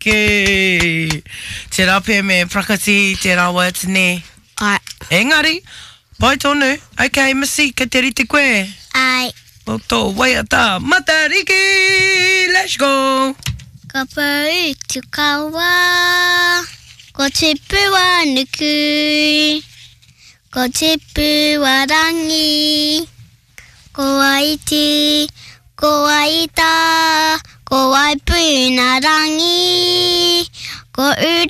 Ke. Tērā pē me prakasi, tērā wātene. Ai. Engari, pai tonu. Okay, Missy, ka te rite koe. Ai. O tō waiata, Matariki, let's go. Ka pau tu kawa, ko te pua nuku, ko te pua rangi, ko aiti, ko aita, ko ai puna rangi, ko uru